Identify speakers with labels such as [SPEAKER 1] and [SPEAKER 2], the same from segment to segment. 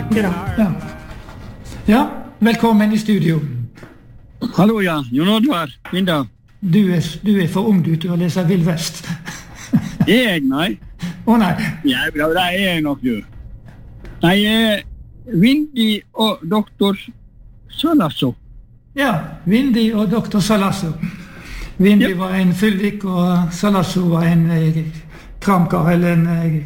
[SPEAKER 1] Ja. Ja, velkommen I studio.
[SPEAKER 2] Hallo, ja. Jon Oddvar, Vinda.
[SPEAKER 1] Du er for ung du til å lese Vill Vest.
[SPEAKER 2] Jeg, nei.
[SPEAKER 1] Nei.
[SPEAKER 2] Ja, det er jeg nok, du. Nei, Vindy og doktor Salasso.
[SPEAKER 1] Ja, Vindy og doktor Salasso. Vindy var en fyllik, og Salasso var en kramkar, eller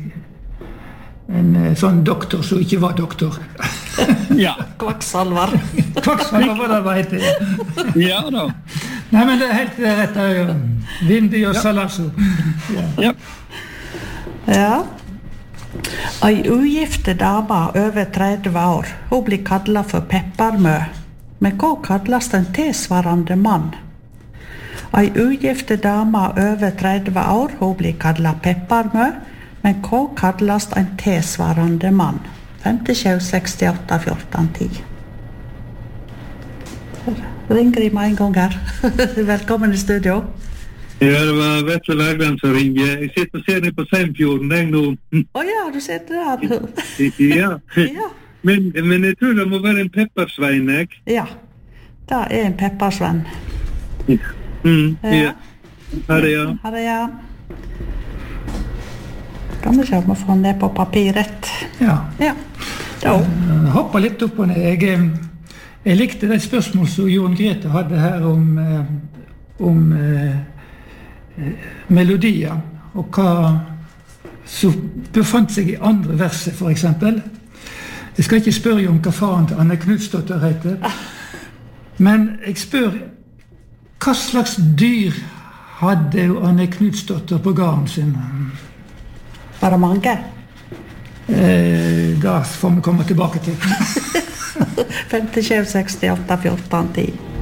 [SPEAKER 1] en sånn doktor som ikke var doktor.
[SPEAKER 2] Ja.
[SPEAKER 3] Kvakksalvar.
[SPEAKER 1] Kvakksalvar var det hva heter.
[SPEAKER 2] Ja da.
[SPEAKER 1] Nei, men det er helt rett. Vindy og Salasso.
[SPEAKER 2] Ja.
[SPEAKER 3] Ja. Ei ugifte dame over 30 år, hun blir kallet for pepparmø. Men hva kalles en tilsvarende mann? Ei ugifte dame over 30 år, hun blir kallet pepparmø. Men hva kalles en tilsvarende mann? 5768 14 10. Ringer I meg en gang her. Velkommen I studio.
[SPEAKER 4] Ja, det var Vetle Bergland som ringer. Jeg sitter og ser ned på Seimfjorden, jeg nå.
[SPEAKER 3] Ja, du sitter der.
[SPEAKER 4] Ja.
[SPEAKER 3] Ja.
[SPEAKER 4] Men jeg tror det må være en peppersvein, jeg.
[SPEAKER 3] Ja, det en peppersvenn.
[SPEAKER 4] Ja. Her ja.
[SPEAKER 3] Her ja. Kan vi se om vi får ned på papiret.
[SPEAKER 1] Ja.
[SPEAKER 3] Ja.
[SPEAKER 1] Jeg hopper litt opp på det. Jeg likte det spørsmål som Jon Grete hadde her om melodier, og hva som befant seg I andre verset, for eksempel. Jeg skal ikke spørre om hva faren til Anne Knudsdotter heter, men jeg spør, hva slags dyr hadde Anne Knudsdotter på gården sin?
[SPEAKER 3] Var det mange?
[SPEAKER 1] Da får vi komme tilbake til.
[SPEAKER 3] 5768 14 10.